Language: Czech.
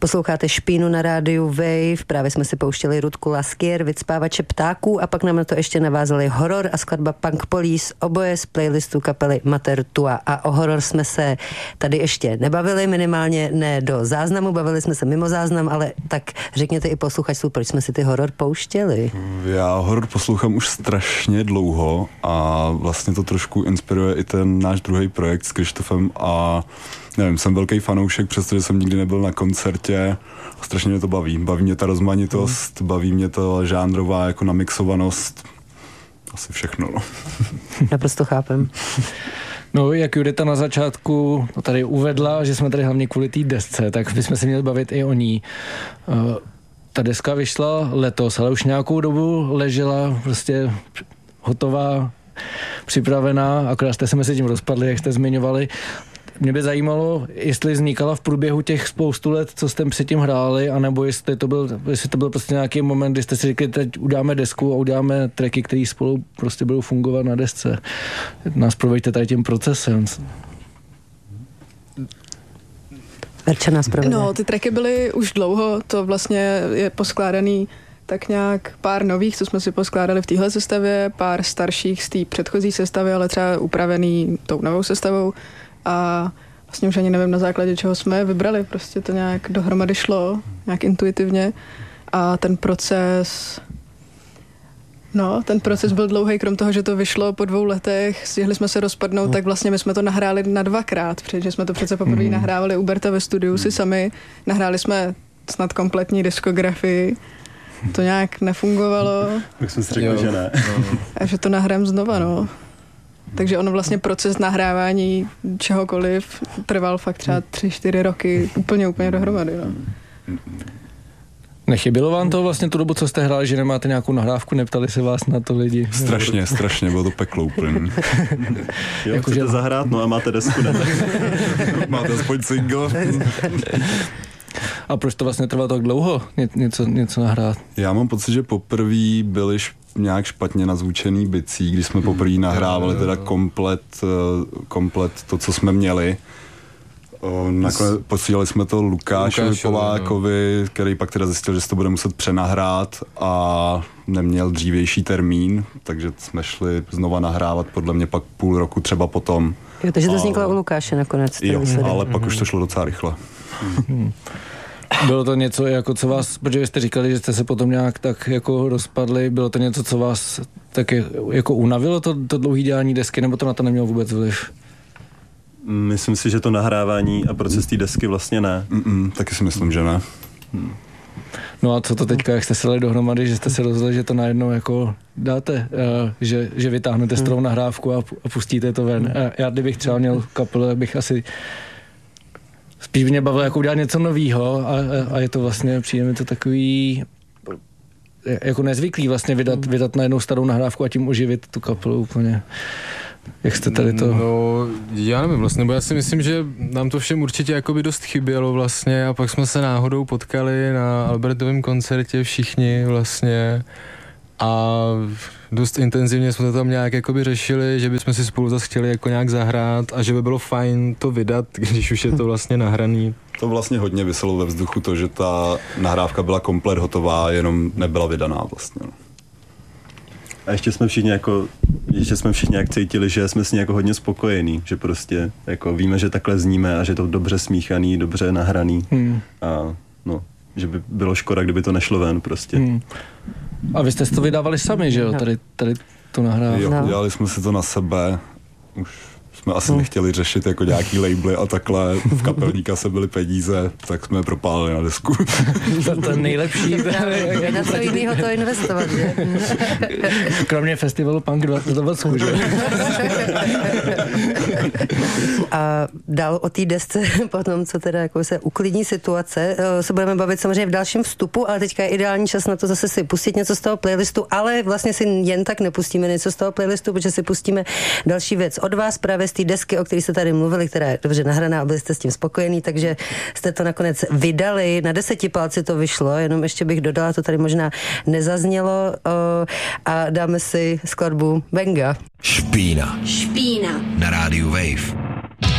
Posloucháte Špínu na rádiu Wave, právě jsme si pouštěli Rudku Laskier, Vycpávače ptáků a pak nám na to ještě navázali horor a skladba Punk Police, oboje z playlistu kapely Mater Tua. A o horor jsme se tady ještě nebavili, minimálně ne do záznamu, bavili jsme se mimo záznam, ale tak řekněte i posluchačům, proč jsme si ty horor pouštěli. Já horor poslouchám už strašně dlouho a vlastně to trošku inspiruje i ten náš druhý projekt s Krištofem a nevím, jsem velký fanoušek, přestože jsem nikdy nebyl na koncertě. Strašně mě to baví. Baví mě ta rozmanitost, baví mě to žánrová jako namixovanost. Asi všechno. No. Naprosto chápem. No, jak Judita na začátku tady uvedla, že jsme tady hlavně kvůli té desce, tak bychom se měli bavit i o ní. Ta deska vyšla letos, ale už nějakou dobu ležela prostě hotová, připravená, akorát jste se mezi tím rozpadli, jak jste zmiňovali. Mě by zajímalo, jestli vznikala v průběhu těch spoustu let, co jste předtím hráli, anebo jestli to byl prostě nějaký moment, kdy jste si řekli, teď udáme desku a udáme tracky, které spolu prostě budou fungovat na desce. Nás proveďte tady tím procesem. Verča nás provede. No, ty tracky byly už dlouho, to vlastně je poskládaný tak nějak pár nových, co jsme si poskládali v téhle sestavě, pár starších z té předchozí sestavy, ale třeba upravený tou novou sestavou. A vlastně už ani nevím, na základě čeho jsme vybrali, prostě to nějak dohromady šlo, nějak intuitivně a ten proces byl dlouhý, krom toho, že to vyšlo po 2 letech, stihli jsme se rozpadnout, tak vlastně my jsme to nahráli na 2krát, protože jsme to přece poprvé nahrávali u Berta ve studiu si sami, nahráli jsme snad kompletní diskografii, to nějak nefungovalo. Tak jsme si řekli, že ne. A že to nahrám znova, no. Takže ono vlastně proces nahrávání čehokoliv trval fakt třeba 3-4 roky úplně dohromady. No. Nechybilo vám to vlastně tu dobu, co jste hráli, že nemáte nějakou nahrávku, neptali se vás na to lidi? Strašně, bylo to peklo úplně. Jo, jako chcete zahrát, no a máte desku, ne? Máte aspoň single. A proč to vlastně trvalo tak dlouho něco nahrát? Já mám pocit, že poprvé byli nějak špatně nazvučený bicí, když jsme poprvé nahrávali teda komplet to, co jsme měli. Nakonec posílali jsme to Lukášovi Polákovi, který pak teda zjistil, že se to bude muset přenahrát a neměl dřívější termín, takže jsme šli znova nahrávat podle mě pak 0,5 roku třeba potom. Jo, takže to vzniklo u Lukáše nakonec. Jo, ale pak už to šlo docela rychle. Bylo to něco, jako co vás, protože jste říkali, že jste se potom nějak tak jako rozpadli, bylo to něco, co vás tak jako unavilo to dlouhý dělání desky, nebo to na to nemělo vůbec vliv? Myslím si, že to nahrávání a proces té desky vlastně ne. Taky si myslím, že ne. No a co to teďka, jak jste se dali dohromady, že jste se rozhodli, že to najednou jako dáte, že vytáhnete starou nahrávku a pustíte to ven. Já kdybych třeba měl kapelu, bych asi spíš mě bavilo jako udělat něco novýho a je to vlastně, přijde mi to takový jako nezvyklý vlastně vydat najednou starou nahrávku a tím oživit tu kapelu úplně. Jak jste tady to? No, já nevím vlastně, bo já si myslím, že nám to všem určitě jakoby dost chybělo vlastně a pak jsme se náhodou potkali na Albertovém koncertě všichni vlastně a dost intenzivně jsme to tam nějak jakoby řešili, že bychom si spolu zase chtěli jako nějak zahrát a že by bylo fajn to vydat, když už je to vlastně nahraný. To vlastně hodně viselo ve vzduchu to, že ta nahrávka byla komplet hotová, jenom nebyla vydaná vlastně. A ještě jsme všichni jak cítili, že jsme s ní jako hodně spokojení, že prostě jako víme, že takhle zníme a že je to dobře smíchaný, dobře nahraný a no, že by bylo škoda, kdyby to nešlo ven prostě. A vy jste to vydávali sami, že jo? Tady to nahrávali. Jo, dělali jsme si to na sebe, už jsme asi nechtěli řešit jako nějaký labely a takhle, v kapelní kase byly peníze, tak jsme je propálili na desku. To je nejlepší. Je na co jinýho to investovat, že? Kromě festivalu Punk 20, že? A dál o té desce, potom, co teda jako se uklidní situace, se budeme bavit samozřejmě v dalším vstupu, ale teďka je ideální čas na to zase si pustit něco z toho playlistu, ale vlastně si jen tak nepustíme něco z toho playlistu, protože si pustíme další věc od vás, právě z té desky, o které jste tady mluvili, která je dobře nahraná a byli jste s tím spokojení, takže jste to nakonec vydali, na 10 palci to vyšlo, jenom ještě bych dodala, to tady možná nezaznělo a dáme si skladbu Benga. Špína na rádiu Wave.